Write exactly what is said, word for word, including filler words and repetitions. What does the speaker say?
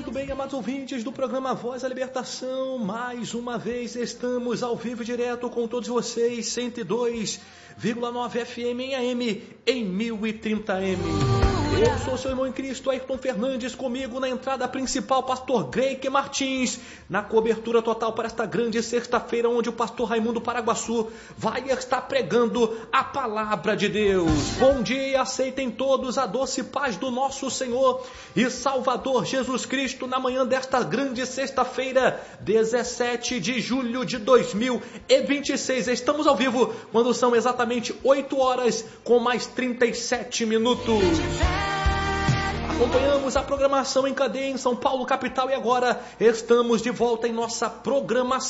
Muito bem, amados ouvintes do programa Voz da Libertação, mais uma vez estamos ao vivo e direto com todos vocês, cento e dois vírgula nove F M em A M, em mil e trinta M. Eu sou seu irmão em Cristo, Ayrton Fernandes, comigo na entrada principal, pastor Greike Martins, na cobertura total para esta grande sexta-feira, onde o pastor Raimundo Paraguaçu vai estar pregando a palavra de Deus. Bom dia, aceitem todos a doce paz do nosso Senhor e Salvador Jesus Cristo, na manhã desta grande sexta-feira, dezessete de julho de dois mil e vinte e seis. Estamos ao vivo, quando são exatamente oito horas com mais trinta e sete minutos. Acompanhamos a programação em cadeia em São Paulo, capital, e agora estamos de volta em nossa programação